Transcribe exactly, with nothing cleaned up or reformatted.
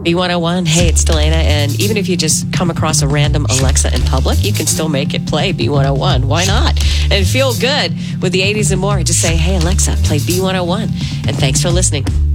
B one oh one, hey, it's Delana, and even if you just come across a random Alexa in public, you can still make it play B one oh one. Why not? And feel good with the eighties and more. Just say, hey, Alexa, play B one oh one. And thanks for listening.